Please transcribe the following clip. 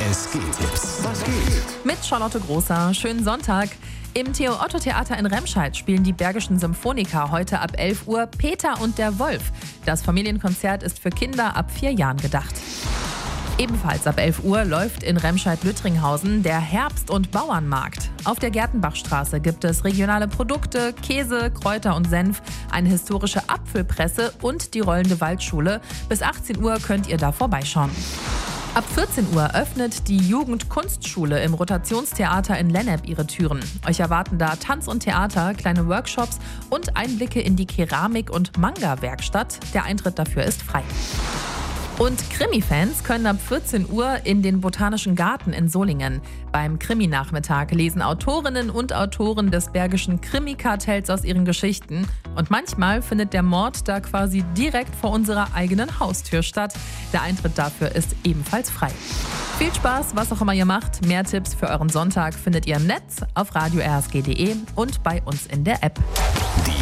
Es geht-Tipps. Was geht? Mit Charlotte Großer. Schönen Sonntag. Im Theo-Otto-Theater in Remscheid spielen die Bergischen Symphoniker heute ab 11 Uhr Peter und der Wolf. Das Familienkonzert ist für Kinder ab 4 Jahren gedacht. Ebenfalls ab 11 Uhr läuft in Remscheid-Lüttringhausen der Herbst- und Bauernmarkt. Auf der Gertenbachstraße gibt es regionale Produkte, Käse, Kräuter und Senf, eine historische Apfelpresse und die rollende Waldschule. Bis 18 Uhr könnt ihr da vorbeischauen. Ab 14 Uhr öffnet die Jugendkunstschule im Rotationstheater in Lennep ihre Türen. Euch erwarten da Tanz und Theater, kleine Workshops und Einblicke in die Keramik- und Manga-Werkstatt. Der Eintritt dafür ist frei. Und Krimi-Fans können ab 14 Uhr in den Botanischen Garten in Solingen. Beim Krimi-Nachmittag lesen Autorinnen und Autoren des Bergischen Krimi-Kartells aus ihren Geschichten. Und manchmal findet der Mord da quasi direkt vor unserer eigenen Haustür statt. Der Eintritt dafür ist ebenfalls frei. Viel Spaß, was auch immer ihr macht. Mehr Tipps für euren Sonntag findet ihr im Netz, auf radio-rsg.de und bei uns in der App.